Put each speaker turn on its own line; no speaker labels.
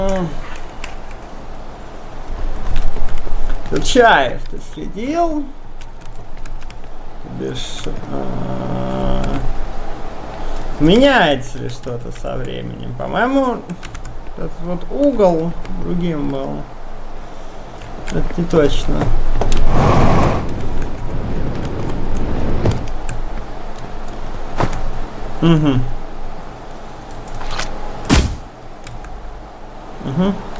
Чаев, ты следил? Меняется ли что-то со временем? По-моему, этот вот угол другим был. Это не точно. Угу.